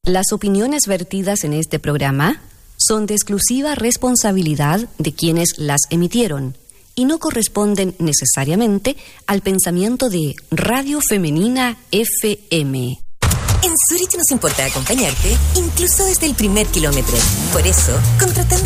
Las opiniones vertidas en este programa son de exclusiva responsabilidad de quienes las emitieron y no corresponden necesariamente al pensamiento de Radio Femenina FM. En Zurich nos importa acompañarte, incluso desde el primer kilómetro. Por eso, contratando